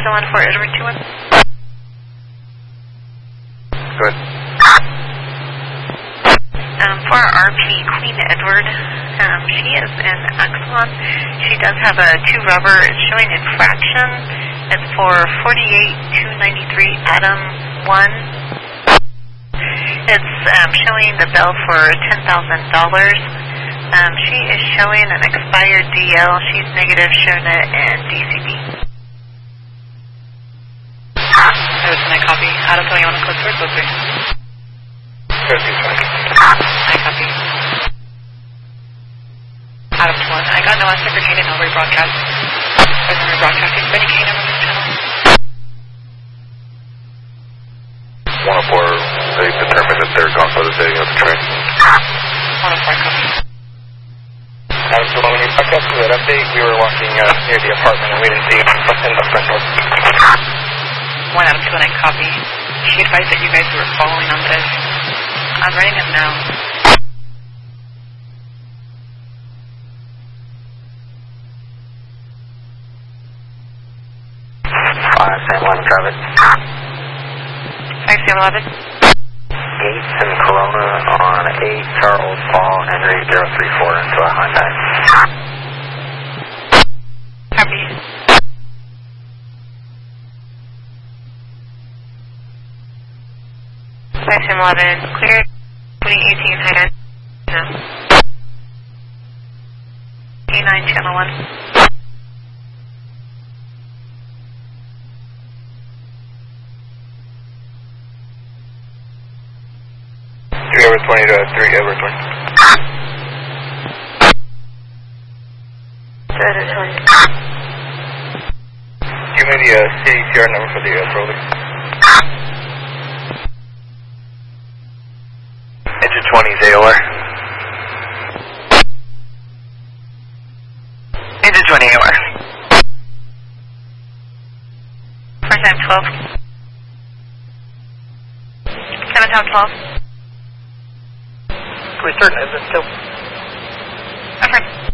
4 Edward 21. Good. For RP Queen Edward, she is in Exelon. She does have a 2 rubber. It's showing infraction. It's for 48293 Adam 1. It's showing the bill for $10,000. She is showing an expired DL. She's negative SHONET and DCB. That was my copy. Adam 21 code 3. I copy. Adam 1. I got no answer for Kane, no rebroadcast. There's no rebroadcasting. Benny Kane on this channel. 104, they've determined that they're gone for the day of the train. 104 copy. Adam 2, when you broadcast that update, we were walking near the apartment and we didn't see what's in the front door. 1 Adam 2 and I copy. She advised that you guys were following on this. I'm writing it now. San Juan Travis. 5711. Gates and Corona on 8 Charles Paul Henry 034 into a Hyundai. Copy. Section 11, cleared. 2018 Hyundai. No. A9 channel 1. Over 20 to 3 over 20. Give me the CDCR number for the trolley. Engine 20 is AOR. Engine 20 AOR. First time 12. 7 time 12. Are we certain is it still? Affirm.